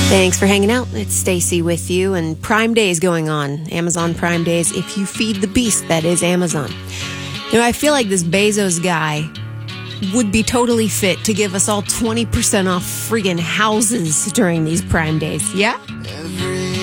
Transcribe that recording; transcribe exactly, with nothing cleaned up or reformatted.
Thanks for hanging out. It's Stacy with you, and Prime Day is going on. Amazon Prime Days, if you feed the beast, that is Amazon. You know, I feel like this Bezos guy would be totally fit to give us all twenty percent off friggin' houses during these Prime Days. Yeah?